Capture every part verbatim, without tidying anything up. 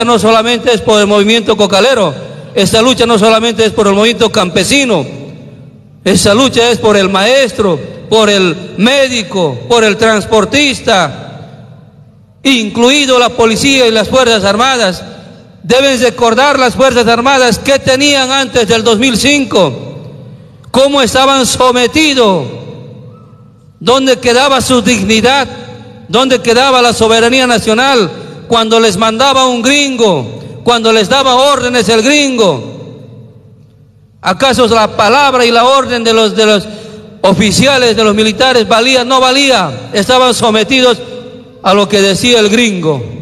no solamente es por el movimiento cocalero, esta lucha no solamente es por el movimiento campesino, esta lucha es por el maestro, por el médico, por el transportista, incluido la policía y las Fuerzas Armadas. Deben recordar las Fuerzas Armadas qué tenían antes del dos mil cinco, cómo estaban sometidos, dónde quedaba su dignidad, dónde quedaba la soberanía nacional cuando les mandaba un gringo, cuando les daba órdenes el gringo. ¿Acaso la palabra y la orden de los, de los oficiales, de los militares valía? No valía, estaban sometidos a lo que decía el gringo.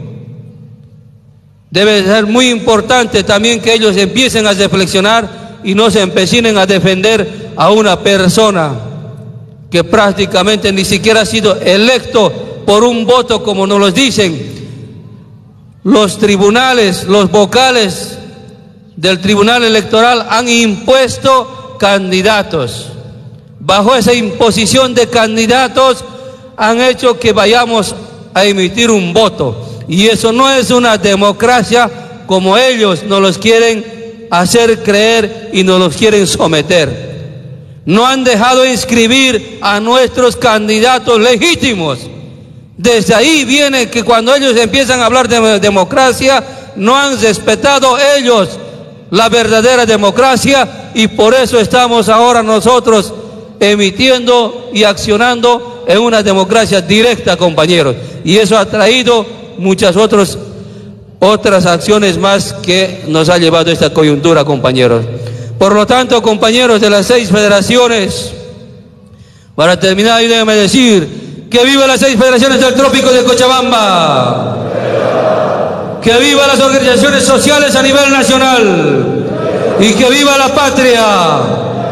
Debe ser muy importante también que ellos empiecen a reflexionar y no se empecinen a defender a una persona que prácticamente ni siquiera ha sido electo por un voto, como nos lo dicen los tribunales, los vocales del Tribunal Electoral han impuesto candidatos. Bajo esa imposición de candidatos han hecho que vayamos a emitir un voto. Y eso no es una democracia como ellos nos los quieren hacer creer y nos los quieren someter. No han dejado inscribir a nuestros candidatos legítimos. Desde ahí viene que cuando ellos empiezan a hablar de democracia, no han respetado ellos la verdadera democracia, y por eso estamos ahora nosotros emitiendo y accionando en una democracia directa, compañeros. Y eso ha traído muchas otras, otras acciones más que nos ha llevado a esta coyuntura, compañeros. Por lo tanto, compañeros de las seis federaciones, para terminar, ayúdenme a decir que viva las seis federaciones del Trópico de Cochabamba, que viva las organizaciones sociales a nivel nacional y que viva la patria.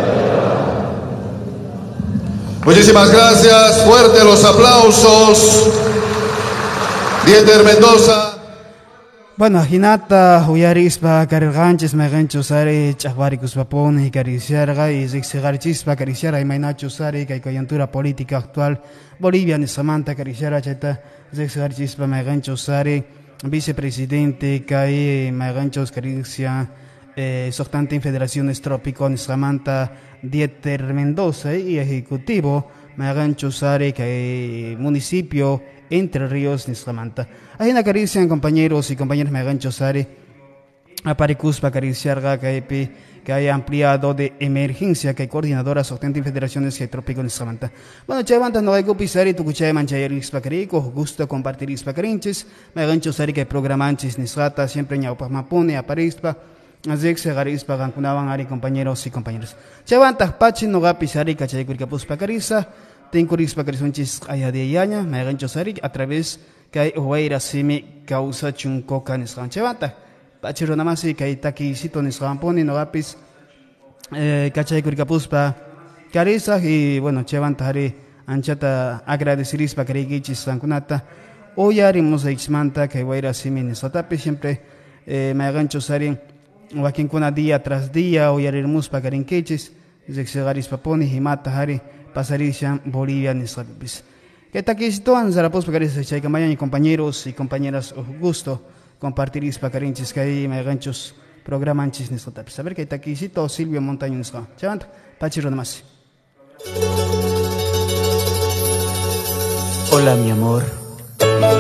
Muchísimas gracias, fuertes los aplausos. Dieter Mendoza. Bueno, Hinata, Huyarispa, Carganches, Megancho Sari, Chahbaricus Papón, y Cariciarga, y Zixigarchispa, Cariciara, y Mainacho Sari, que hay coyuntura política actual, Bolivia, ni Samantha, Cariciara, Cheta, Zixigarchispa, Megancho Sari, vicepresidente, que hay Meganchos, Caricia, eh, Sostante en Federaciones Trópico, ni Samantha, Dieter Mendoza, y ejecutivo, Megancho Sari, que hay municipio, Entre Ríos, Nislamanta. Ahí en acarician compañeros y compañeras Megancho Sari, Aparicuspa, Cariciarga, que que haya ampliado de emergencia, que hay coordinadora sostente en federaciones que trópico Nislamanta. Bueno, Chavanta no hay copisari, tu cuchaya manchayar Ispacarico, gusto compartir Ispacarinches, Megancho Sari, que programanches Nislata, siempre ñaupa Mapone, Aparispa, Azex, Garispa, Gancunaban, Ari, compañeros y compañeras. Chavanta, Pachi, no gapisari, Cachaycuricapuspa Carisa. Tencurispa Carizonchis allá de Yaña, Megancho Sari, a través que hay Huayra Simi causa Chuncoca Nisran Chavanta. Pachiro Namasi, que hay Taquisito Nisran Poni, Nogapis, Cachay Curicapuspa Carisa, y bueno, Chavanta Hari, Anchata agradecerispa Carigichis Sancunata, Oyari Moseixmanta, que Huayra Simi Nisratapis, siempre Megancho Sari, Wakinkuna día tras día, Oyari Muspa Carinquechis, Zexegaris Paponi, Himata Hari. Pasarisha, Bolivia, Nisrapis. Que taquisito Anzarapos Pacaris, Chaycamayan y compañeros y compañeras, gusto compartir Ispacarinchis, que hay Meganchos, programanchis Nisrapis. Saber que taquisito Silvio Montaño Nisra. Chavant, Pachiro Namasi. Hola, mi amor.